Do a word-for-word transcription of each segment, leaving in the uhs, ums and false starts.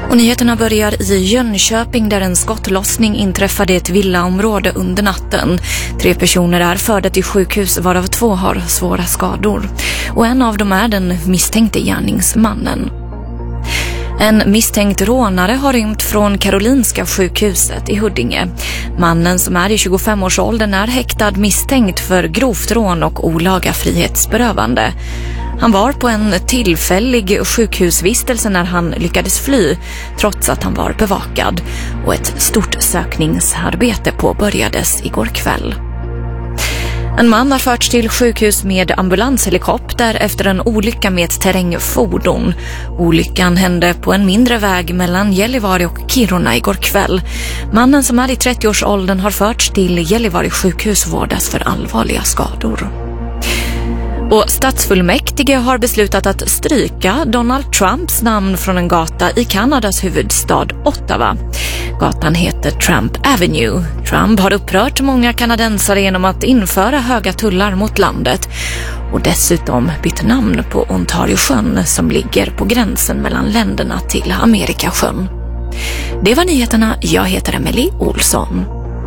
Och nyheterna börjar i Jönköping där en skottlossning inträffade i ett villaområde under natten. Tre personer är förda till sjukhus varav två har svåra skador. Och en av dem är den misstänkte gärningsmannen. En misstänkt rånare har rymt från Karolinska sjukhuset i Huddinge. Mannen som är i tjugofem-årsåldern är häktad misstänkt för grovt rån och olaga frihetsberövande. Han var på en tillfällig sjukhusvistelse när han lyckades fly, trots att han var bevakad. Och ett stort sökningsarbete påbörjades igår kväll. En man har förts till sjukhus med ambulanshelikopter efter en olycka med ett terrängfordon. Olyckan hände på en mindre väg mellan Gällivare och Kiruna igår kväll. Mannen som är i trettio-årsåldern har förts till Gällivare sjukhus och vårdas för allvarliga skador. Och stadsfullmäktige har beslutat att stryka Donald Trumps namn från en gata i Kanadas huvudstad Ottawa. Gatan heter Trump Avenue. Trump har upprört många kanadensare genom att införa höga tullar mot landet och dessutom bytt namn på Ontariosjön som ligger på gränsen mellan länderna till Amerikasjön. Det var nyheterna. Jag heter Emily Olsson.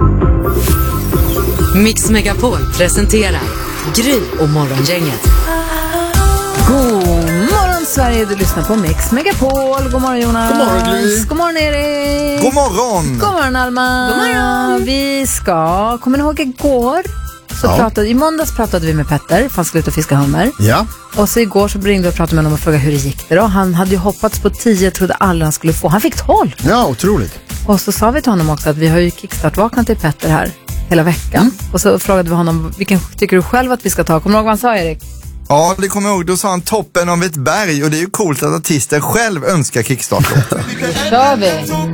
Mix Megapol presenterar Gry och Morgongänget. God morgon Sverige, du lyssnar på Mix Megapol. God morgon Jonas. God morgon Gry. God morgon Erik. God morgon. God morgon Alma. God morgon. Vi ska, kommer ni ihåg igår? Så Ja. pratade, i måndags pratade vi med Petter, fast skulle ut och fiska hummer. Ja. Och så igår så ringde vi och pratade med honom och frågade hur det gick det då. Han hade ju hoppats på tio, trodde alla han skulle få. Han fick tolv. Ja, otroligt. Och så sa vi till honom också att vi har ju kickstart-vaknat till Petter här hela veckan. Mm. Och så frågade vi honom, vilken tycker du själv att vi ska ta? Kommer du ihåg vad han sa, Erik? Ja, det kommer jag ihåg. Då sa han toppen av ett berg och det är ju coolt att artisten själv önskar kickstart. Då kör vi!